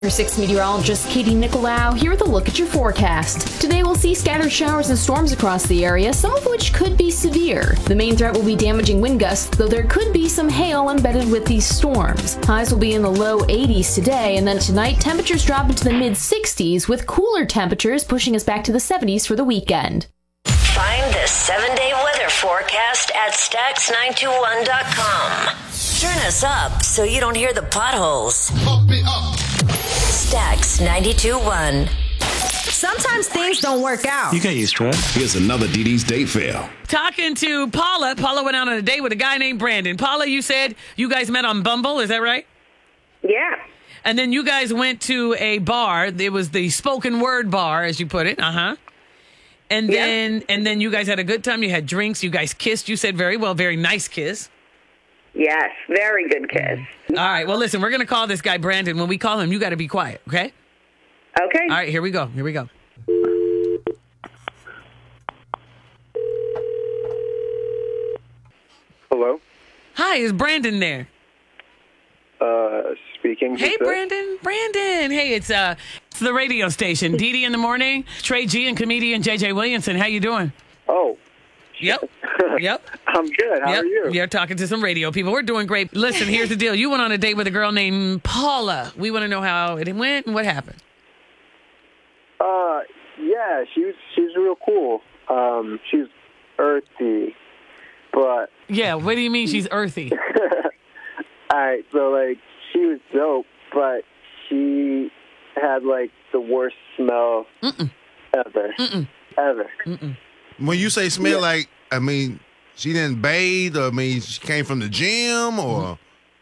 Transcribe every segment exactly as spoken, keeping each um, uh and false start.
six meteorologist Katie Nicolau here with a look at your forecast. Today we'll see scattered showers and storms across the area, some of which could be severe. The main threat will be damaging wind gusts, though there could be some hail embedded with these storms. Highs will be in the low eighties today, and then tonight temperatures drop into the mid sixties, with cooler temperatures pushing us back to the seventies for the weekend. Find the seven-day weather forecast at Stax nine two one dot com. Turn us up so you don't hear the potholes. Pump me up. Stax ninety-two point one. Sometimes things don't work out. You get used to it. Here's another Dee Dee's date fail. Talking to Paula. Paula went out on a date with a guy named Brandon. Paula, you said you guys met on Bumble. Is that right? Yeah. And then you guys went to a bar. It was the spoken word bar, as you put it. Uh-huh. And Yeah. then and then you guys had a good time. You had drinks. You guys kissed. You said very well, very nice kiss. Yes. Very good kiss. All right. Well, listen, we're going to call this guy Brandon. When we call him, you got to be quiet, okay? Okay. All right. Here we go. Here we go. Hello? Hi, is Brandon there? Uh, speaking. Hey, Who's this? Brandon. Brandon. Hey, it's uh, it's the radio station. Dee Dee in the morning. Trey G and comedian J J Williamson. How you doing? Oh, Yep. Yep. I'm good. How yep. are you? You're talking to some radio people. We're doing great. Listen, here's the deal. You went on a date with a girl named Paula. We want to know how it went and what happened. Uh, yeah, she's she's real cool. Um, she's earthy, but Yeah, what do you mean she's earthy? all right. So like, she was dope, but she had like the worst smell Mm-mm. ever, Mm-mm. ever. Mm-mm. When you say smell, Yeah. like, I mean, she didn't bathe, or I mean, she came from the gym, or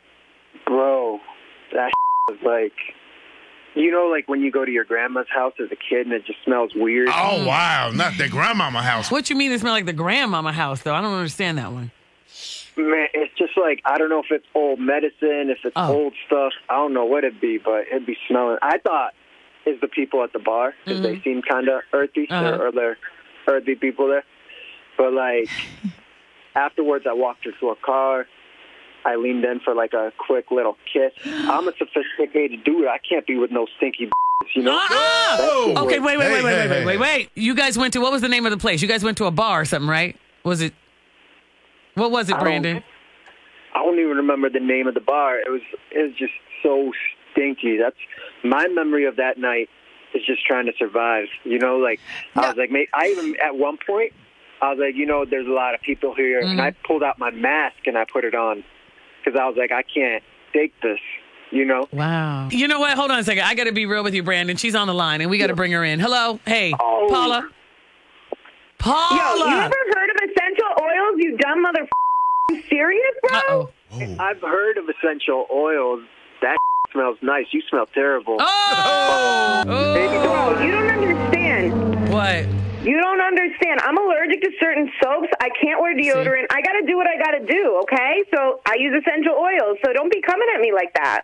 Bro, that was like, you know, like when you go to your grandma's house as a kid and it just smells weird. oh wow, not that grandmama house. What you mean it smell like the grandmama house, though? I don't understand that one. Man, it's just like, I don't know if it's old medicine, if it's Oh. old stuff. I don't know what it'd be, but it'd be smelling. I thought it's the people at the bar, because they seem kind of earthy, Uh-huh. or they're earthy people there. But like, afterwards, I walked her to a car. I leaned in for like a quick little kiss. I'm a sophisticated dude. I can't be with no stinky b****s, you know? Ah! Oh! Okay, wait, wait, Hey, wait, wait, hey, wait, hey, wait, wait, hey. wait. You guys went to, what was the name of the place? You guys went to a bar or something, right? Was it, what was it, I don't- Brandon? I don't even remember the name of the bar. It was it was just so stinky. That's my memory of that night is just trying to survive. You know, like I was like, mate, I even at one point I was like, you know, there's a lot of people here, and I pulled out my mask and I put it on because I was like, I can't take this. You know? Wow. You know what? Hold on a second. I got to be real with you, Brandon. She's on the line, and we got to bring her in. Hello. Hey, Oh. Paula. Paula. Yo, you ever heard of essential oils, you dumb mother? You serious, bro? Uh-oh. I've heard of essential oils. That smells nice. You smell terrible. Oh! Baby, oh. don't- Bro, you don't understand. What? You don't understand. I'm allergic to certain soaps. I can't wear deodorant. I got to do what I got to do, okay? So I use essential oils. So don't be coming at me like that.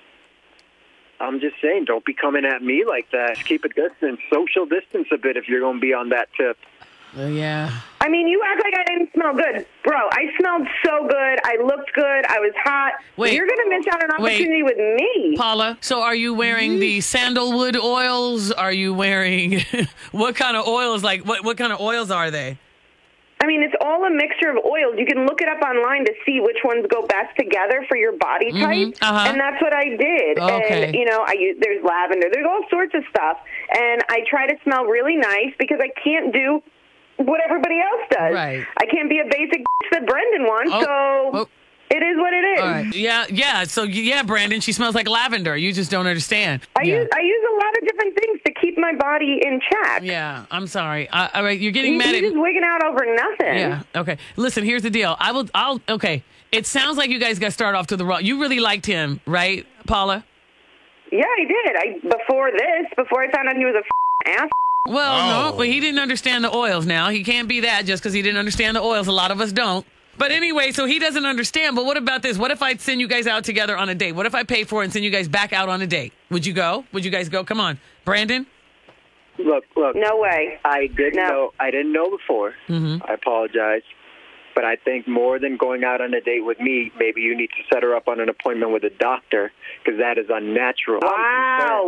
I'm just saying, don't be coming at me like that. Keep a distance. Social distance a bit if you're going to be on that tip. Uh, yeah. I mean, you act like I didn't smell good. Bro, I smelled so good. I looked good. I was hot. Wait. You're going to miss out on an Wait. opportunity with me. Paula, so are you wearing the sandalwood oils? Are you wearing what kind of oils? Like what what kind of oils are they? I mean, it's all a mixture of oils. You can look it up online to see which ones go best together for your body type, uh-huh. and that's what I did. Okay. And you know, I use there's lavender, there's all sorts of stuff, and I try to smell really nice because I can't do what everybody else does. Right. I can't be a basic that Brendan wants. Oh. So Oh. it is what it is. All right. Yeah, yeah. So yeah, Brandon, she smells like lavender. You just don't understand. I yeah. use I use a lot of different things to keep my body in check. Yeah, I'm sorry. Uh, all right, you're getting You, mad you're at just wigging out over nothing. Yeah. Okay. Listen, here's the deal. I will. I'll. Okay. It sounds like you guys got started off to the wrong. You really liked him, right, Paula? Yeah, I did. I before this, before I found out he was a f- ass. Well, Oh. no, but he didn't understand the oils. Now he can't be that just because he didn't understand the oils. A lot of us don't. But anyway, so he doesn't understand. But what about this? What if I send you guys out together on a date? What if I pay for it and send you guys back out on a date? Would you go? Would you guys go? Come on, Brandon. Look, look. No way. I didn't No. know. I didn't know before. Mm-hmm. I apologize. But I think more than going out on a date with me, maybe you need to set her up on an appointment with a doctor because that is unnatural. Wow.